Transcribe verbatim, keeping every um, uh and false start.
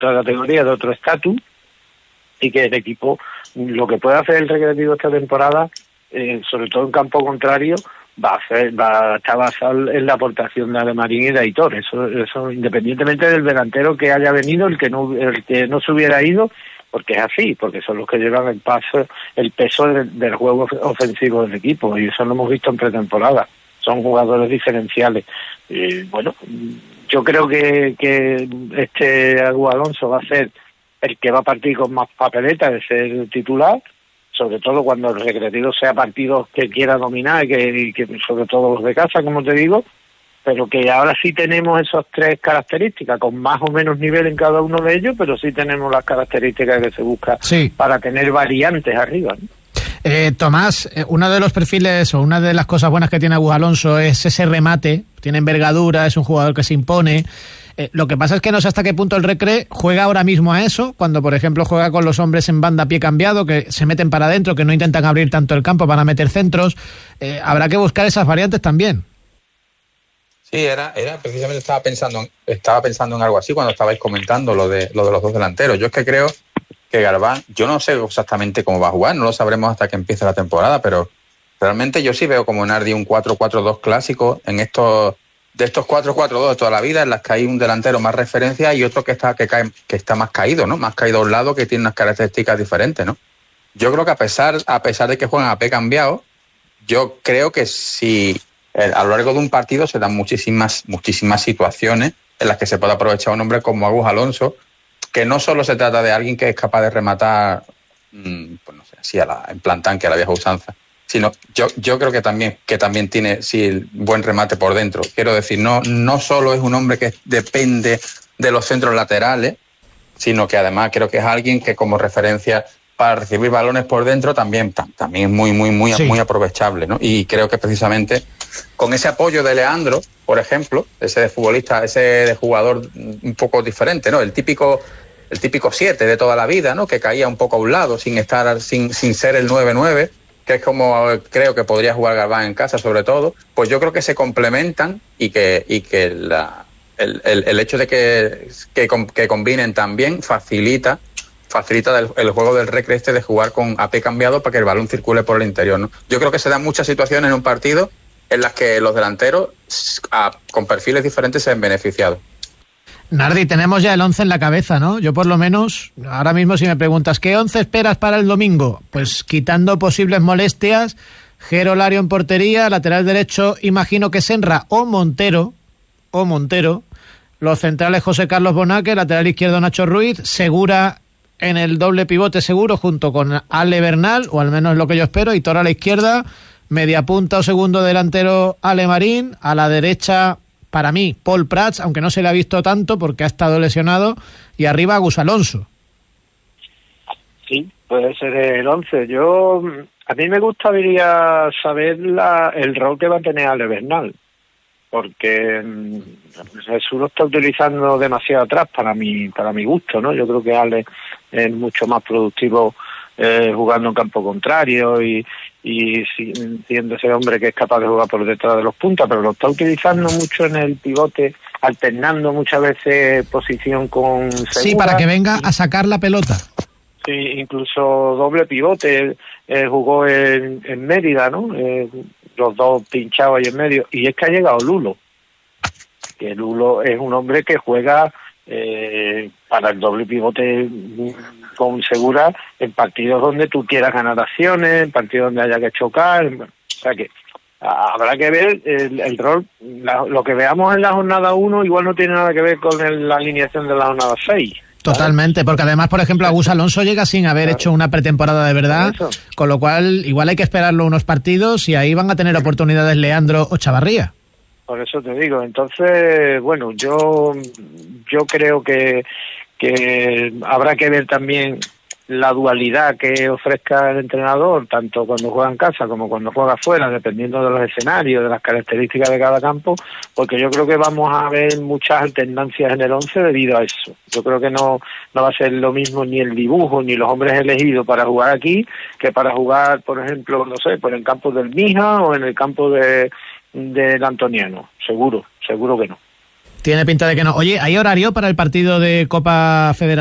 otra categoría, de otro estatus, y que el equipo, lo que puede hacer el Recreativo esta temporada, eh, sobre todo en campo contrario, va a hacer, va a estar basado en la aportación de Alemarín y de Aitor. Eso, eso independientemente del delantero que haya venido, el que no, el que no se hubiera ido, porque es así, porque son los que llevan el paso, el peso del, del juego ofensivo del equipo, y eso lo hemos visto en pretemporada. Son jugadores diferenciales. Y bueno, yo creo que, que este Agu Alonso va a ser el que va a partir con más papeleta de ser titular, sobre todo cuando el Recreativo sea partidos que quiera dominar, y que, y que sobre todo los de casa, como te digo, pero que ahora sí tenemos esas tres características, con más o menos nivel en cada uno de ellos, pero sí tenemos las características que se busca sí. para tener variantes arriba, ¿no? Eh, Tomás, eh, uno de los perfiles o una de las cosas buenas que tiene Agu Alonso es ese remate, tiene envergadura, es un jugador que se impone. Eh, lo que pasa es que no sé hasta qué punto el Recre juega ahora mismo a eso, cuando por ejemplo juega con los hombres en banda a pie cambiado, que se meten para adentro, que no intentan abrir tanto el campo para meter centros. Eh, habrá que buscar esas variantes también. Sí, era, era precisamente estaba pensando, estaba pensando en algo así cuando estabais comentando lo de, lo de los dos delanteros. Yo es que creo que Galván, yo no sé exactamente cómo va a jugar, no lo sabremos hasta que empiece la temporada, pero realmente yo sí veo como Nardi un cuatro cuatro dos clásico en estos de estos cuatro cuatro dos de toda la vida, en las que hay un delantero más referencia y otro que está que cae, que está más caído, ¿no? Más caído a un lado, que tiene unas características diferentes, ¿no? Yo creo que a pesar a pesar de que juegan a pie cambiado, yo creo que si eh, a lo largo de un partido se dan muchísimas muchísimas situaciones en las que se puede aprovechar un hombre como Agu Alonso, que no solo se trata de alguien que es capaz de rematar, mmm, pues no sé, así a la, en plan tanque, a la vieja usanza, sino yo yo creo que también que también tiene sí el buen remate por dentro. Quiero decir, no no solo es un hombre que depende de los centros laterales, sino que además creo que es alguien que como referencia para recibir balones por dentro también también es muy muy muy sí. muy aprovechable, ¿no? Y creo que precisamente con ese apoyo de Leandro, por ejemplo, ese de futbolista, ese de jugador un poco diferente, ¿no? El típico el típico siete de toda la vida, ¿no? Que caía un poco a un lado sin estar sin sin ser el nueve nueve, que es como creo que podría jugar Galván en casa sobre todo. Pues yo creo que se complementan y que y que la el, el, el hecho de que, que que combinen también facilita facilita el, el juego del Recre este de jugar con A P cambiado para que el balón circule por el interior, ¿no? Yo creo que se dan muchas situaciones en un partido en las que los delanteros a, con perfiles diferentes se ven beneficiados. Nardi, tenemos ya el once en la cabeza, ¿no? Yo por lo menos, ahora mismo si me preguntas ¿qué once esperas para el domingo? Pues quitando posibles molestias, Jero Lario en portería, lateral derecho imagino que Senra o Montero, o Montero, los centrales José Carlos Bonaque, lateral izquierdo Nacho Ruiz, Segura en el doble pivote seguro junto con Ale Bernal, o al menos lo que yo espero, y Tor a la izquierda, media punta o segundo delantero Ale Marín, a la derecha para mí Paul Prats, aunque no se le ha visto tanto porque ha estado lesionado, y arriba Agu Alonso. Sí, puede ser el once. Yo, a mí me gustaría saber la, el rol que va a tener Ale Bernal, porque Jesús lo está utilizando demasiado atrás para mi para mi gusto, ¿no? Yo creo que Ale es mucho más productivo eh, jugando en campo contrario y, y siendo ese hombre que es capaz de jugar por detrás de los puntas, pero lo está utilizando mucho en el pivote, alternando muchas veces posición con Segura. Sí, para que venga a sacar la pelota. Sí, incluso doble pivote, eh, jugó en, en Mérida, ¿no? Eh, los dos pinchados ahí en medio, y es que ha llegado Lulo, que Lulo es un hombre que juega eh, para el doble pivote con Segura en partidos donde tú quieras ganar acciones, en partidos donde haya que chocar, o sea que a, habrá que ver el, el rol, la, lo que veamos en la jornada uno igual no tiene nada que ver con el, la alineación de la jornada seis. Totalmente, porque además, por ejemplo, Agu Alonso llega sin haber claro. hecho una pretemporada de verdad, con lo cual igual hay que esperarlo unos partidos y ahí van a tener oportunidades Leandro o Chavarría. Por eso te digo, entonces, bueno, yo yo creo que que habrá que ver también la dualidad que ofrezca el entrenador, tanto cuando juega en casa como cuando juega afuera, dependiendo de los escenarios, de las características de cada campo, porque yo creo que vamos a ver muchas alternancias en el once debido a eso. Yo creo que no, no va a ser lo mismo ni el dibujo ni los hombres elegidos para jugar aquí que para jugar, por ejemplo, no sé, por el campo del Mija o en el campo de del Antoniano. Seguro, seguro que no. Tiene pinta de que no. Oye, ¿hay horario para el partido de Copa Federación?